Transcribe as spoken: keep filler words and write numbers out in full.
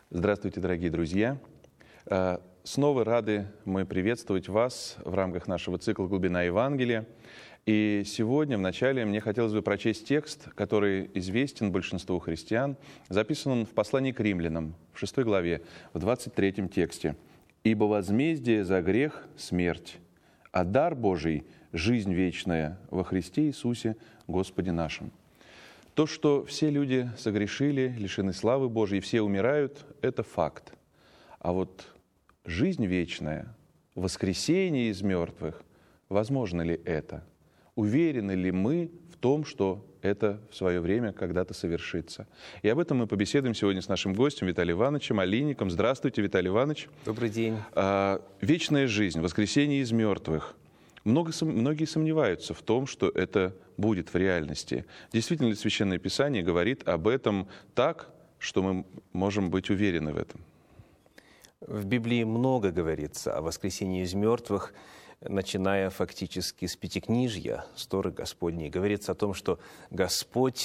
Здравствуйте, дорогие друзья! Снова рады мы приветствовать вас в рамках нашего цикла «Глубина Евангелия». И сегодня вначале мне хотелось бы прочесть текст, который известен большинству христиан. Записан он в послании к римлянам, в шестой главе, в двадцать третьем тексте. «Ибо возмездие за грех – смерть, а дар Божий – жизнь вечная во Христе Иисусе Господе нашим». То, что все люди согрешили, лишены славы Божьей, все умирают – это факт. А вот жизнь вечная, воскресение из мертвых, возможно ли это? Уверены ли мы в том, что это в свое время когда-то совершится? И об этом мы побеседуем сегодня с нашим гостем Виталием Ивановичем Олейником. Здравствуйте, Виталий Иванович. Добрый день. А, вечная жизнь, воскресение из мертвых. Много, многие сомневаются в том, что это будет в реальности. Действительно ли Священное Писание говорит об этом так, что мы можем быть уверены в этом? В Библии много говорится о воскресении из мертвых, начиная фактически с Пятикнижья, с Торы Господней. Говорится о том, что Господь